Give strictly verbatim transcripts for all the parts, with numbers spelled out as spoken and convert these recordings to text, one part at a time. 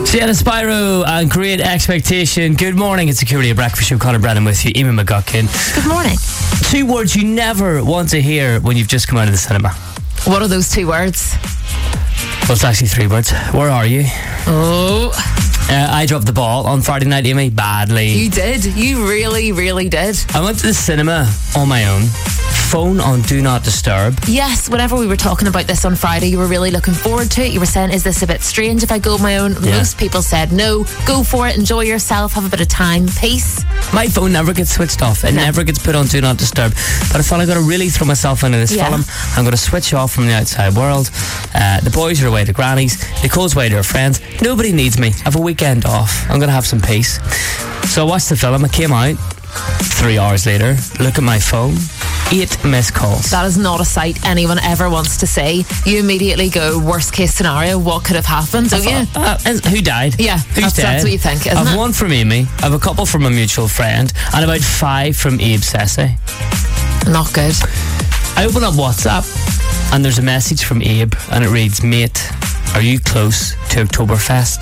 Sienna Spyro and Great Expectation. Good morning, it's Security Breakfast Show. Conor Brennan with you, Eamon McGuckin. Good morning. Two words you never want to hear when you've just come out of the cinema. What are those two words? Well, it's actually three words. Where are you? Oh. Uh, I dropped the ball on Friday night, Amy, badly. You did. You really, really did. I went to the cinema on my own. Phone on Do Not Disturb. Yes, whenever we were talking about this on Friday, you were really looking forward to it. You were saying, is this a bit strange if I go on my own? Yeah. Most people said, no, go for it, enjoy yourself, have a bit of time, peace. My phone never gets switched off. It No. never gets put on Do Not Disturb. But I thought I got to really throw myself into this Yeah. film. I'm going to switch off from the outside world. Uh, the boys are away to grannies. Nicole's away to her friends. Nobody needs me. I have a weekend off. I'm going to have some peace. So I watched the film. I came out three hours later. Look at my phone. Eight missed calls. That is not a sight anyone ever wants to see. You immediately go, worst case scenario, what could have happened, don't you? Uh, uh, who died? Yeah, Who's that's, dead? that's what you think, isn't I've it? one from Amy. I have a couple from a mutual friend. And about five from Abe Sesse. Not good. I open up WhatsApp and there's a message from Abe and it reads, mate, are you close to Oktoberfest?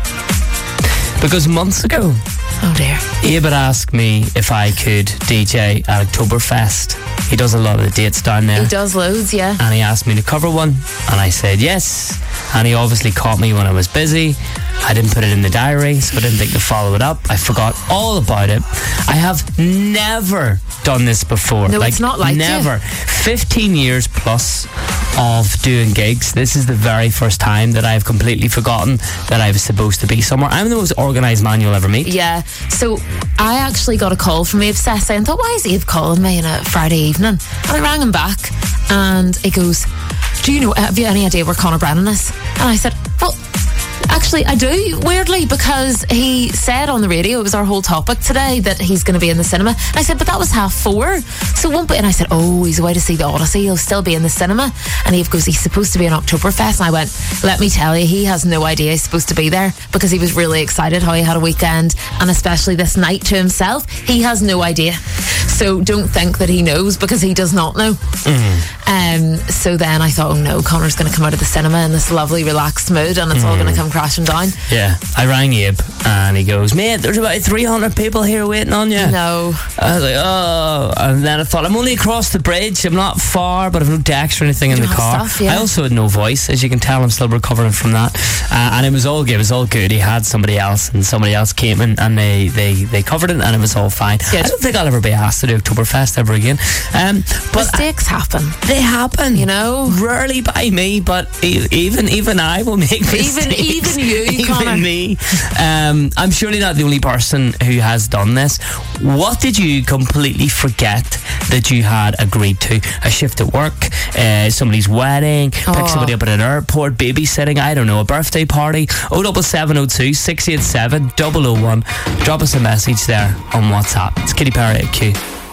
Because months ago, Oh dear. Abe had asked me if I could D J at Oktoberfest. He does a lot of the dates down there. He does loads, yeah. And he asked me to cover one and I said yes. And he obviously caught me when I was busy. I didn't put it in the diary, so I didn't think to follow it up. I forgot all about it. I have never done this before. No, it's not like never. you. fifteen years plus of doing gigs. This is the very first time that I've completely forgotten that I was supposed to be somewhere. I'm the most organised man you'll ever meet. Yeah, so I actually got a call from Abe Sesse and thought, why is Abe calling me on a Friday evening? And I rang him back and he goes, do you know, have you any idea where Conor Brennan is? And I said, well, actually I do, weirdly, because he said on the radio, it was our whole topic today, that he's going to be in the cinema. And I said, but that was half four, so won't be. And I said, oh, he's away to see the Odyssey, he'll still be in the cinema. And he goes, he's supposed to be in Oktoberfest. And I went, let me tell you, he has no idea he's supposed to be there, because he was really excited how he had a weekend, and especially this night to himself. He has no idea, so don't think that he knows, because he does not know. mm. Um, so then I thought, oh no, Conor's going to come out of the cinema in this lovely relaxed mood and it's mm. all going to come crashing down. Yeah, I rang Abe and he goes, mate, there's about three hundred people here waiting on you. No. I was like, oh. And then I thought, I'm only across the bridge, I'm not far, but I've no decks or anything You in the don't have car. stuff, yeah. I also had no voice, as you can tell. I'm still recovering from that. Uh, and it was all good, it was all good. He had somebody else and somebody else came in and they, they, they covered it and it was all fine. Good. I don't think I'll ever be asked to do Oktoberfest ever again. Um, but Mistakes happen. they happen, you know. Rarely by me, but e- even even I will make mistakes. Even even you, even Conor. me. Um, I'm surely not the only person who has done this. What did you completely forget that you had agreed to? A shift at work, uh, somebody's wedding, Oh. pick somebody up at an airport, babysitting, I don't know, a birthday party. oh double seven oh two, six eight seven, double oh one. Drop us a message there on WhatsApp. It's Kitty Perry at Q.